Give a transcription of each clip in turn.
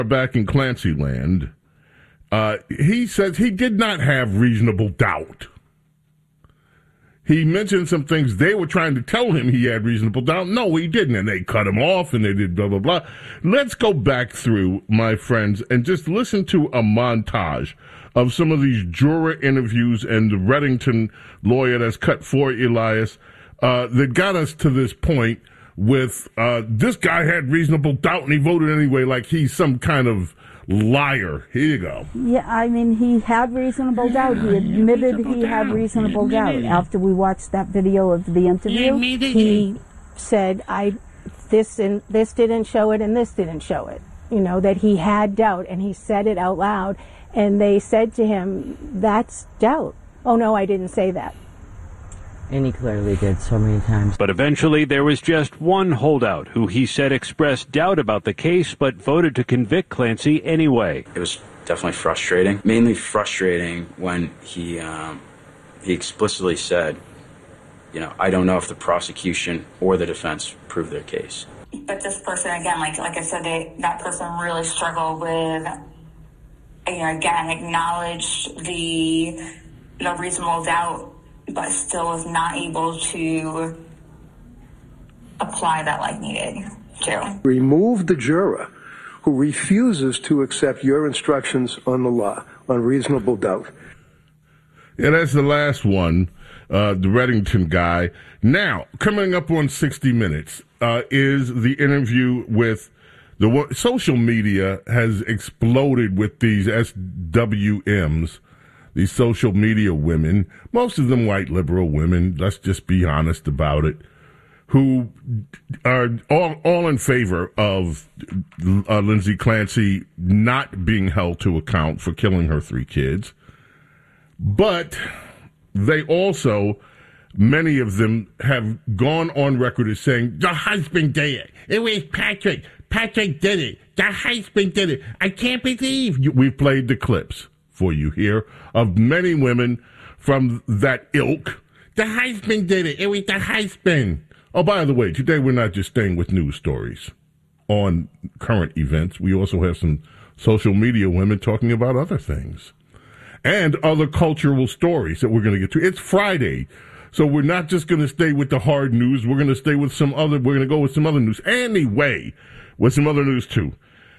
back in Clancy land, he says he did not have reasonable doubt. He mentioned some things they were trying to tell him he had reasonable doubt. No, he didn't, and they cut him off, and they did blah, blah, blah. Let's go back through, my friends, and just listen to a montage of some of these juror interviews and the Reddington lawyer that's cut for Elias that got us to this point with this guy had reasonable doubt and he voted anyway like he's some kind of liar. Here you go. Yeah, I mean, he had reasonable doubt. He admitted he had reasonable doubt. After we watched that video of the interview, he said, this didn't show it and this didn't show it. You know, that he had doubt, and he said it out loud, and they said to him, that's doubt. Oh, no, I didn't say that. And he clearly did so many times. But eventually there was just one holdout who he said expressed doubt about the case but voted to convict Clancy anyway. It was definitely frustrating. Mainly frustrating when he explicitly said, you know, I don't know if the prosecution or the defense proved their case. But this person, again, like I said, that person really struggled with, you know, again, acknowledged the reasonable doubt, but still was not able to apply that like needed to. Remove the juror who refuses to accept your instructions on the law, on reasonable doubt. Yeah, that's the last one, the Reddington guy. Now, coming up on 60 Minutes is the interview with social media has exploded with these SWMs. These social media women, most of them white liberal women, let's just be honest about it, who are all in favor of Lindsay Clancy not being held to account for killing her 3 kids. But they also, many of them have gone on record as saying, the husband did it. It was Patrick. Patrick did it. The husband did it. I can't believe you. We've played the clips for you here of many women from that ilk. The husband did it. It was the husband. Oh, by the way, today we're not just staying with news stories on current events. We also have some social media women talking about other things and other cultural stories that we're going to get to. It's Friday, so we're not just going to stay with the hard news. We're going to stay with some other, we're going to go with some other news. Anyway, with some other news too.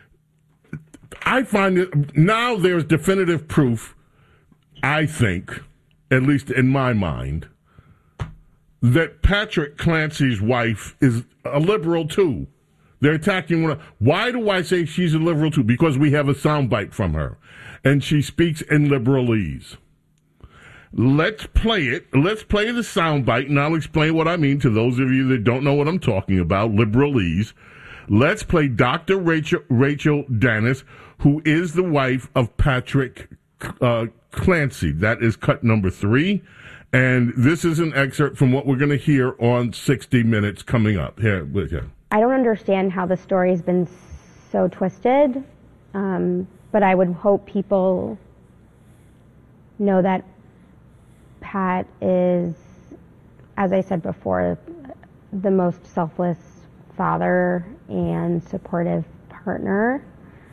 I find that now there's definitive proof, I think, at least in my mind, that Patrick Clancy's wife is a liberal too. They're attacking one. Why do I say she's a liberal too? Because we have a soundbite from her, and she speaks in liberalese. Let's play it. Let's play the soundbite, and I'll explain what I mean to those of you that don't know what I'm talking about, liberalese. Let's play Dr. Rachel Dennis, who is the wife of Patrick Clancy. That is cut number 3. And this is an excerpt from what we're going to hear on 60 Minutes coming up. Here. I don't understand how the story has been so twisted, but I would hope people know that Pat is, as I said before, the most selfless father and supportive partner.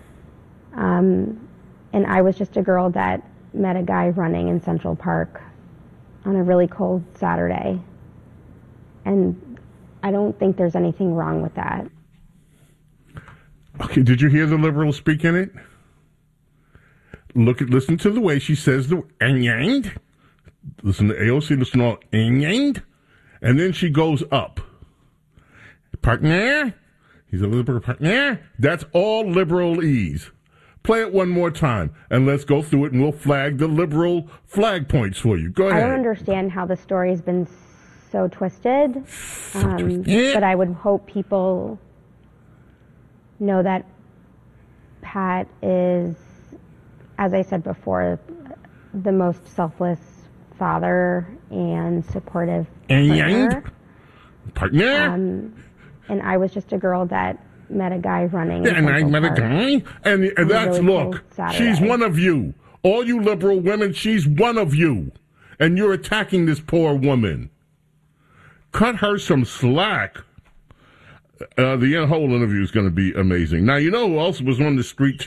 And I was just a girl that met a guy running in Central Park on a really cold Saturday. And I don't think there's anything wrong with that. Okay, did you hear the liberal speak in it? Listen to the way she says the and. Listen to AOC, listen to all and then she goes up. Partner? He's a liberal partner? That's all liberalese. Play it one more time, and let's go through it, and we'll flag the liberal flag points for you. Go ahead. I don't understand how the story has been so twisted, but I would hope people know that Pat is, as I said before, the most selfless father and supportive partner. And I was just a girl that met a guy running. Yeah, and I met a guy? And that's, really look, she's one of you. All you liberal women, she's one of you. And you're attacking this poor woman. Cut her some slack. The whole interview is going to be amazing. Now, you know who else was on the street